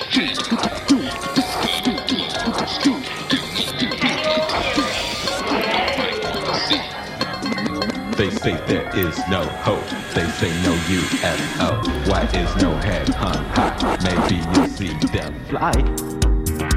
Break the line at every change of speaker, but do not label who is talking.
They say there is no hope. They say no UFO. Why is no head hung high? Maybe you see them fly.